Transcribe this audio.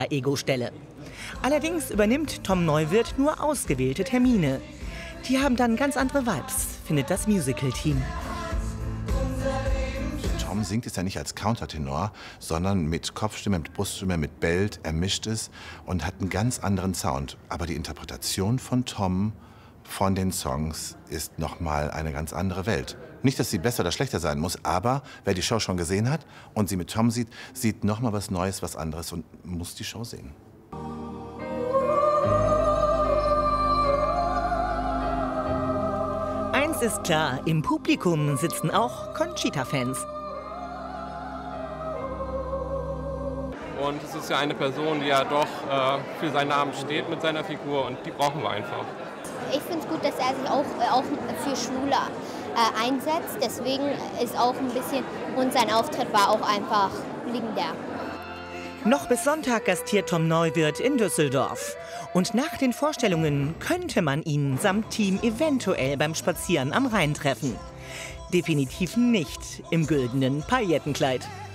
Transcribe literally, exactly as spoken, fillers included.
Ego-Stelle. Allerdings übernimmt Tom Neuwirth nur ausgewählte Termine. Die haben dann ganz andere Vibes, findet das Musical-Team. Tom singt es ja nicht als Countertenor, sondern mit Kopfstimme, mit Bruststimme, mit Belt. Er mischt es und hat einen ganz anderen Sound. Aber die Interpretation von Tom von den Songs ist nochmal eine ganz andere Welt. Nicht, dass sie besser oder schlechter sein muss, aber wer die Show schon gesehen hat und sie mit Tom sieht, sieht nochmal was Neues, was anderes und muss die Show sehen. Eins ist klar, im Publikum sitzen auch Conchita-Fans. Und es ist ja eine Person, die ja doch äh, für seinen Namen steht mit seiner Figur und die brauchen wir einfach. Ich finde es gut, dass er sich auch, äh, auch für Schwule äh, einsetzt. Deswegen ist auch ein bisschen, und sein Auftritt war auch einfach legendär. Noch bis Sonntag gastiert Tom Neuwirth in Düsseldorf. Und nach den Vorstellungen könnte man ihn samt Team eventuell beim Spazieren am Rhein treffen. Definitiv nicht im güldenen Paillettenkleid.